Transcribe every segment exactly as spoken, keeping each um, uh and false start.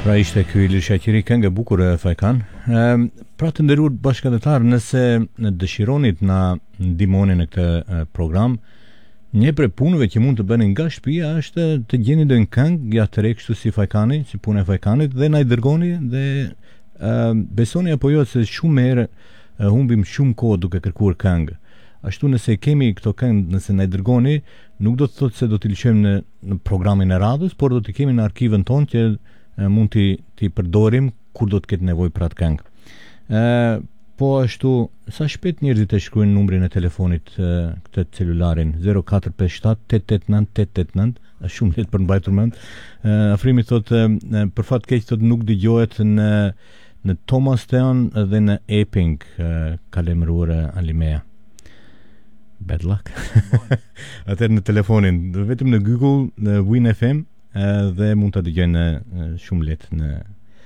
Pra ishte ky Ilir Shaqiri, këngë e bukur e Fajkan. Ëm pra të nderuar bashkëdhetar, nëse dëshironit na ndihmoni në këtë program, një prej punëve që mund të bëni nga shtëpia është të gjeni ndonjë këngë gjatë re kështu si Fajkani, si puna e Fajkanit dhe na i dërgoni dhe ëm besoni apo jo se shumë herë humbim shumë kohë duke kërkuar këngë. Ashtu nëse kemi këto këngë, nëse na i dërgoni, nuk do të thotë se do t'i lëshojmë në, në programin e radhës, por do t'i kemi në arkivën tonë që e, mund t'i, t'i përdorim kur do të ketë nevojë për atë këngë. Ë po ashtu, sa shpejt njerëzit e shkruajnë numrin e telefonit e, këtë celularin zero katër pesë shtat opt opt nëntë opt opt nëntë, është shumë lehtë për mbajtur mend. Ë Afrimi thotë e, për fat keq thotë nuk dëgohet në në Thomastown dhe në Epping, ka lemëruar Alimea. Bad luck. Atëherë në telefonin, vetëm në Google, në Win F M dhe mund ta dëgjojnë shumë lehtë në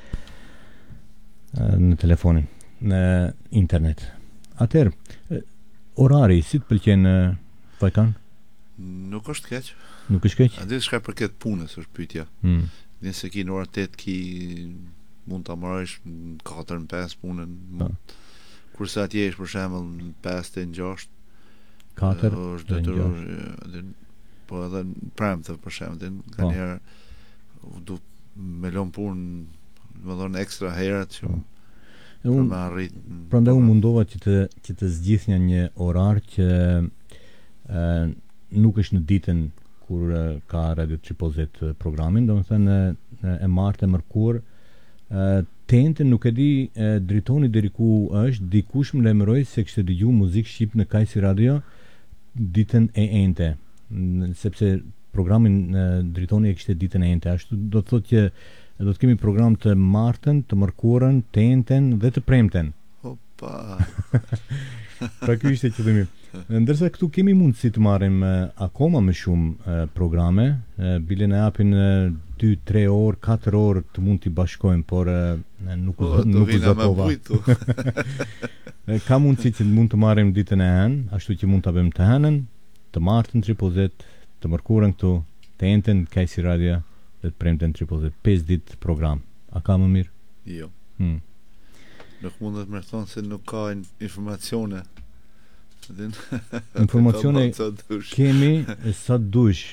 në telefonin, në internet. Atëherë, orari si të pëlqen Fajkan? Nuk është keq. Nuk është keq? A di çka përket punës është pyetja. Mm. Nëse ki në orë tetë ki mund ta marrësh në katër në pesë punën. Mund. Kurse atje është për shembull në pesë në gjashtë katër është detyruar, po edhe premte për shembull, kanë herë du me lëm punë, më thonë ekstra herët që për me arrit. Prandaj unë mundova që të që të zgjidhja një orar që ë nuk është në ditën kur ka Radio Triple Z programin, domethënë e martë e mërkur, ë tente nuk e di e, dritoni deri ku është, dikush më lajmëroi se kishte dëgjuar muzikë shqip në Kajsi Radio ditën e ente, sepse programin e, dritoni e kishte ditën e ente. Ashtu do të thotë që do të kemi program të martën, të mërkurën, të enten dhe të premten. Opa. Pra ky ishte qëllimi. Ndërsa këtu kemi mundësi të marrim e, akoma më shumë e, programe, e, bile na japin dy tre orë, katër orë të mund t'i bashkojmë, por e, nuk u nuk u zatova. Ka mundësi që mund të marrim ditën e hënë, ashtu që mund ta bëjmë të hënën, të martën Triple Z, të mërkurën këtu, të enten Kajsi Radio dhe të premten Triple Z, pesë ditë program. A ka më mirë? Jo. Hmm. Nuk mundet me thonë se nuk ka informacione. Informacione kemi sa dush,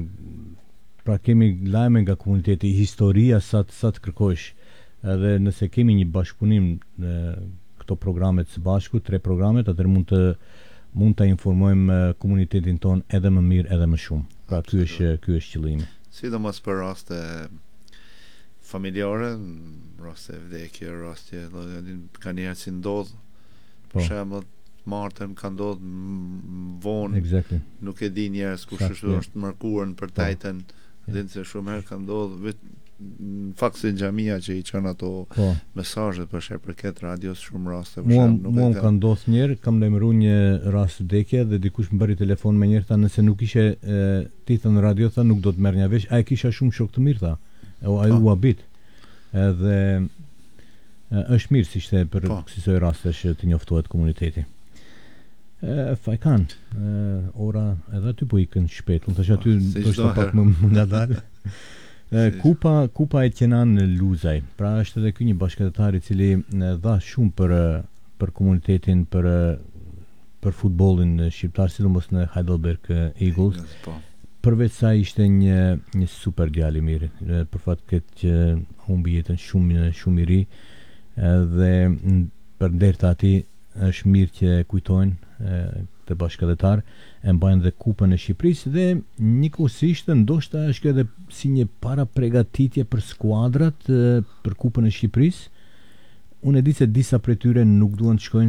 pra kemi lajme nga komuniteti, historia sa sa të kërkosh. Edhe nëse kemi një bashkëpunim në këto programet së bashku, tre programet, atëherë mund të mund ta informojmë komunitetin ton edhe më mirë edhe më shumë. Pra ky është ky është qëllimi. Sidomos për raste familjare, raste vdekje, raste ka njerë si ndodh, për shembull martën ka ndodh vonë, exactly. Nuk e di njerëz kush është është mërkuar për tajten, dhe se shumë herë ka ndodh vetë në fakt se xhamia që i çon ato po. Mesazhet për shkak përket radios shumë raste për shemb nuk mua e ka ka ndodhur një herë, kam lajmëruar një rast vdekje dhe dikush më bëri telefon me njëherë, tha nëse nuk ishe ti thënë radio, tha nuk do të merrnja vesh, ai kisha shumë shok të mirë, tha. Ai u habit. Edhe e, është mirë si ishte për kësaj rastesh të njoftohet komuniteti. E, Fajkan, e, ora edhe ty po ikën shpejt, unë thash aty do të pak më ngadalë. Kupa Kupa e Kenan në Luzaj. Pra është edhe ky një bashkëdhetar i cili dha shumë për për komunitetin, për për futbollin shqiptar, sidomos në Heidelberg Eagles. Përveç sa ishte një një super djalë i mirë, për fat keq që humbi jetën shumë shumë i ri, dhe për nderta atij është mirë që kujtojnë të bashkëdhetar, e mbajnë dhe kupën e Shqipërisë dhe njëkohësisht ndoshta është edhe si një para pregatitje për skuadrat për kupën e Shqipërisë. Unë e di se disa prej tyre nuk duan të shkojnë